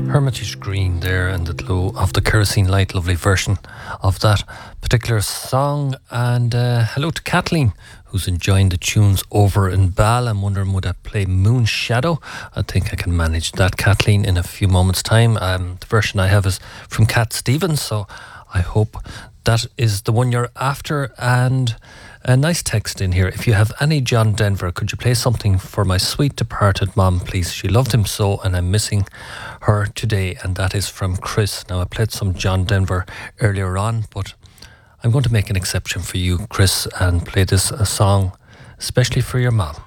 Hermitage Green there and the glow of the kerosene light, lovely version of that particular song. And hello to Kathleen, who's enjoying the tunes over in Bal. I'm wondering, would I play Moon Shadow? I think I can manage that, Kathleen, in a few moments' time. The version I have is from Cat Stevens, so I hope that is the one you're after. And a nice text in here. If you have any John Denver, could you play something for my sweet departed mom, please? She loved him so, and I'm missing her today. And that is from Chris. Now, I played some John Denver earlier on, but I'm going to make an exception for you, Chris, and play this song especially for your mom.